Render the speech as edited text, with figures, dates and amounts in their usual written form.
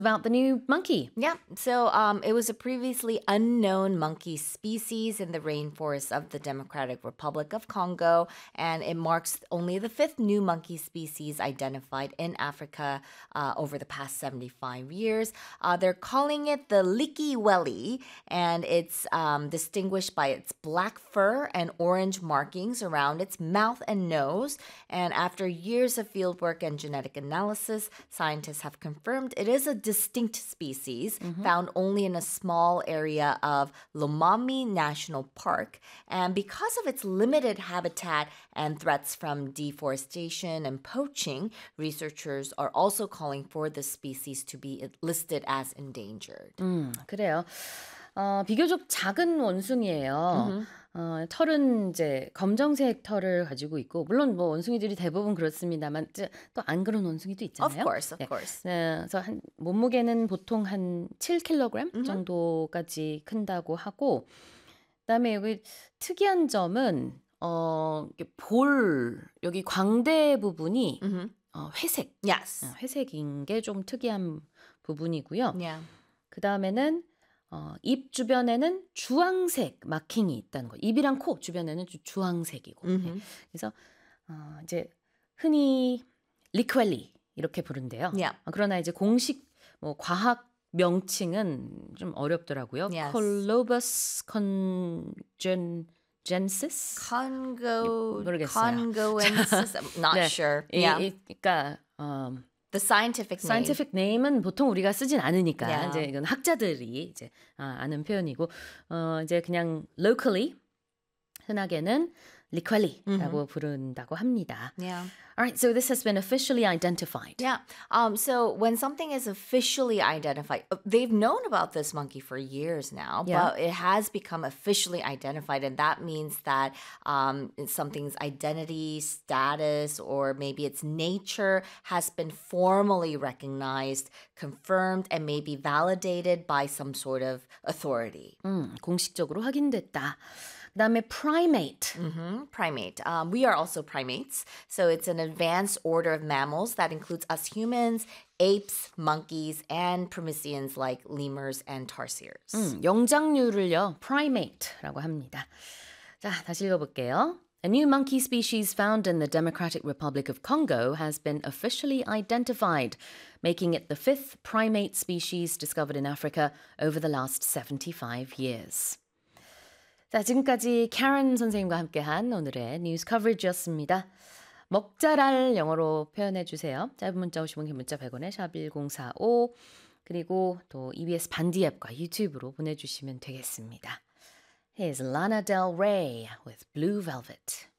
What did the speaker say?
about the new monkey. Yeah, so it was a previously unknown monkey species in the rainforests of the Democratic Republic of Congo, and it marks only the fifth new monkey species identified in Africa over the past 75 years. They're calling it the Likiweli, and it's distinguished by its black fur and orange markings around its mouth and nose. And after years of fieldwork and genetic analysis, scientists have confirmed it is a distinct species found only in a small area of Lomami National Park. And because of its limited habitat and threats from deforestation and poaching, researchers are also calling for the species to be listed as endangered. 그래요. 비교적 작은 원숭이에요. 털은 이제 검정색 털을 가지고 있고 물론 뭐 원숭이들이 대부분 그렇습니다만 또 안 그런 원숭이도 있잖아요. Of course. 그래서 한 몸무게는 보통 한 7kg 정도까지 큰다고 하고 그다음에 여기 특이한 점은 이게 여기 광대 부분이 회색. Yes. 회색인 게 좀 특이한 부분이고요. Yeah. 그다음에는 입 주변에는 주황색 마킹이 있다는 거. 입이랑 코 주변에는 주황색이고. 네. 그래서 이제 흔히 리퀄리 이렇게 부른대요. Yeah. 그러나 이제 공식 과학 명칭은 좀 어렵더라고요. Yes. Colobus congensis? 모르겠어요. Congoensis? I'm not 네. sure. Yeah. 그러니까 The scientific name. scientific name은 보통 우리가 쓰진 않으니까 Yeah. 이제 이건 학자들이 이제 아는 표현이고 이제 그냥 locally 흔하게는 리퀄리라고 부른다고 합니다. Yeah. All right, so this has been officially identified. Yeah. So when something is officially identified, they've known about this monkey for years now, Yeah. but it has become officially identified. And that means that something's identity, status, or maybe its nature has been formally recognized, confirmed, and maybe validated by some sort of authority. 공식적으로 확인됐다. 그다음에 primate. Primate. We are also primates. So it's an advanced order of mammals that includes us humans, apes, monkeys, and paramecians like lemurs and tarsiers. 영장류를요, primate라고 합니다. 자, 다시 읽어볼게요. A new monkey species found in the Democratic Republic of Congo has been officially identified, making it the fifth primate species discovered in Africa over the last 75 years. 자, 지금까지 Karen 선생님과 함께한 오늘의 뉴스 커버리지였습니다. 먹자랄 영어로 표현해 주세요. 짧은 문자 50원, 긴 문자 100원에 샵 1045 그리고 또 EBS 반디 앱과 유튜브로 보내주시면 되겠습니다. Here's Lana Del Rey with Blue Velvet.